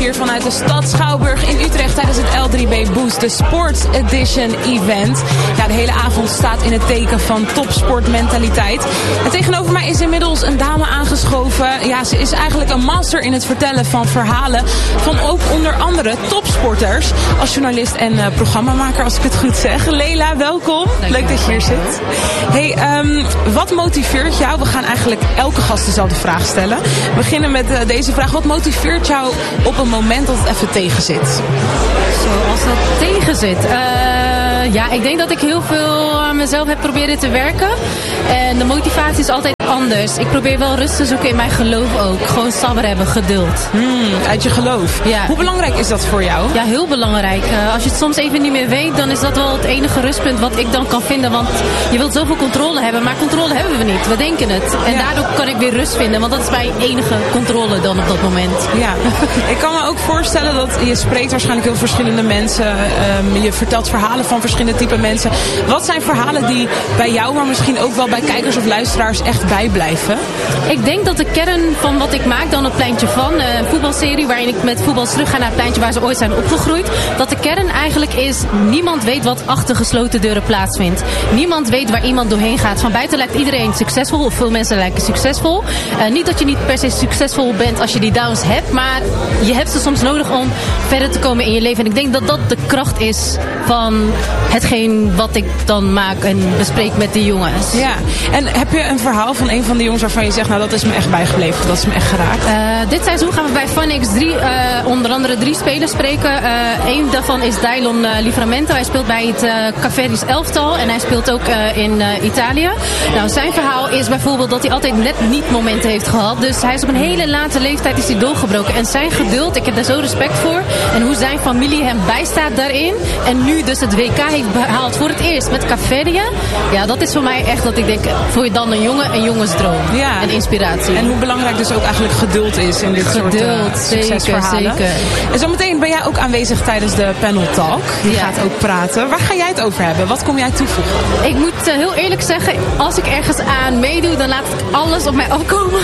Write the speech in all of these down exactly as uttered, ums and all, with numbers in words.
hier vanuit de stad Schouwburg in Utrecht tijdens het L drie B Boost, de Sports Edition event. Ja, de hele avond staat in het teken van topsportmentaliteit. En tegenover mij is inmiddels een dame aangeschoven. Ja, ze is eigenlijk een master in het vertellen van verhalen van ook onder andere topsporters. Als journalist en uh, programmamaker, als ik het goed zeg. Leila, welkom. Leuk dat je hier zit. Hey, um, wat motiveert jou? We gaan eigenlijk elke gast dezelfde vraag stellen. We beginnen met uh, deze vraag. Wat motiveert jou op een moment dat het even tegen zit? Zo, als dat tegen zit. Uh, ja, ik denk dat ik heel veel aan mezelf heb proberen te werken. En de motivatie is altijd anders. Ik probeer wel rust te zoeken in mijn geloof ook. Gewoon sabber hebben, geduld. Hmm, uit je geloof. Ja. Hoe belangrijk is dat voor jou? Ja, heel belangrijk. Uh, als je het soms even niet meer weet, dan is dat wel het enige rustpunt wat ik dan kan vinden. Want je wilt zoveel controle hebben, maar controle hebben we niet. We denken het. En ja. daardoor kan ik weer rust vinden, want dat is mijn enige controle dan op dat moment. Ja, ik kan me ook voorstellen dat je spreekt waarschijnlijk heel verschillende mensen. Um, je vertelt verhalen van verschillende type mensen. Wat zijn verhalen die bij jou, maar misschien ook wel bij kijkers of luisteraars echt bijblijven? Ik denk dat de kern van wat ik maak, dan het pleintje van, uh, een voetbalserie waarin ik met voetbal terug ga naar het pleintje waar ze ooit zijn opgegroeid, dat de kern eigenlijk is, niemand weet wat achter gesloten deuren plaatsvindt. Niemand weet waar iemand doorheen gaat. Van buiten lijkt iedereen succesvol, of veel mensen lijken succesvol. Uh, niet dat je niet per se succesvol bent als je die downs hebt, maar je hebt ze soms nodig om verder te komen in je leven. En ik denk dat dat de kracht is van hetgeen wat ik dan maak en bespreek met die jongens. Ja, en heb je een verhaal van een van de jongens waarvan je zegt, nou dat is me echt bijgebleven, dat is me echt geraakt? Uh, dit seizoen gaan we bij Fun X drie uh, onder andere drie spelers spreken. Uh, Eén daarvan is Dailon uh, Livramento. Hij speelt bij het uh, Caveri's elftal en hij speelt ook uh, in uh, Italië. Nou, zijn verhaal is bijvoorbeeld dat hij altijd net niet momenten heeft gehad. Dus hij is op een hele late leeftijd is hij doorgebroken. En zijn geduld, ik heb daar zo respect voor. En hoe zijn familie hem bijstaat daarin. En nu dus het W K heeft behaald voor het eerst met Caveria. Ja, dat is voor mij echt dat ik denk, voor je dan een jongen, een jongensdroom. Ja. En inspiratie. En hoe belangrijk dus ook eigenlijk geduld is in dit geduld, soort uh, succesverhalen. Zeker, zeker. En zometeen ben jij ook aanwezig tijdens de panel talk. Je ja. gaat ook praten. Waar ga jij het over hebben? Wat kom jij toevoegen? Ik moet uh, heel eerlijk zeggen, als ik ergens aan meedoe, dan laat ik alles op mij afkomen.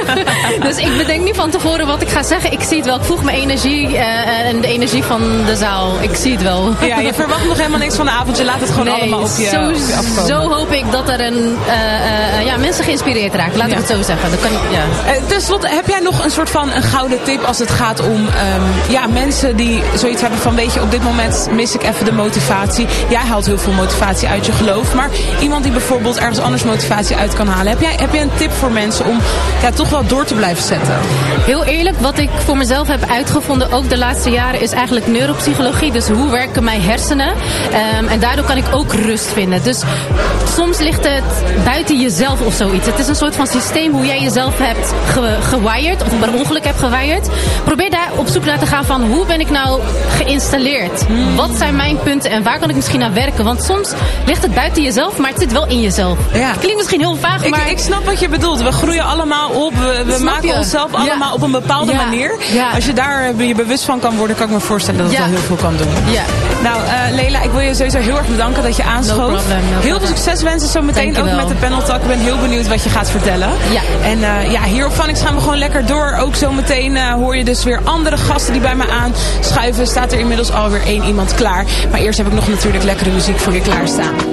Dus ik bedenk niet van tevoren wat ik ga zeggen. Ik zie het wel. Ik voeg mijn energie uh, en de energie van de zaal. Ik zie het wel. Ja, je verwacht nog helemaal niks van de avond. Je laat het gewoon nee, allemaal op je, zo, op je afkomen. Zo hoop ik dat er een, uh, uh, ja, mensen geïnspireerd raken. Laat ja. ik het zo zeggen. Dat kan ik, ja. uh, ten slotte, heb jij nog een soort van een gouden tip als het gaat om um, ja, mensen die zoiets hebben van, weet je, op dit moment mis ik even de motivatie. Jij haalt heel veel motivatie uit je geloof. Maar iemand die bijvoorbeeld ergens anders motivatie uit kan halen. Heb jij, heb jij een tip voor mensen om ja, toch wel door te blijven zetten? Heel eerlijk, wat ik voor mezelf heb uitgevonden, ook de laatste jaren, is eigenlijk neuropsychologie. Dus hoe werken mijn hersenen? Um, en daardoor kan ik ook rust vinden. Dus soms ligt het buiten jezelf of zoiets. Het is een soort van systeem hoe jij jezelf hebt ge- gewired, of per ongeluk hebt gewired. Probeer daar op zoek naar te gaan van, hoe ben ik nou geïnstalleerd? Hmm. Wat zijn mijn punten en waar kan ik misschien aan werken? Want soms ligt het buiten jezelf, maar het zit wel in jezelf. Ja. Het klinkt misschien heel vaag, maar... Ik, ik snap wat je bedoelt. We groeien allemaal op. We, we maken je? onszelf allemaal ja. op een bepaalde ja. manier. Ja. Als je daar je bewust van kan worden, kan ik me voorstellen dat het ja. wel heel veel kan doen. Ja. Nou, uh, Leila, ik wil je sowieso heel erg bedanken dat je aanschoof. No problem, no heel veel succes wensen zo meteen ook met de panel talk. Ik ben heel benieuwd wat je gaat vertellen. Ja. En uh, ja, hier op Fun X gaan we gewoon lekker door. Ook zo meteen uh, hoor je dus weer andere gasten die bij me aanschuiven. Staat er inmiddels alweer één iemand klaar. Maar eerst heb ik nog natuurlijk lekkere muziek voor je klaarstaan.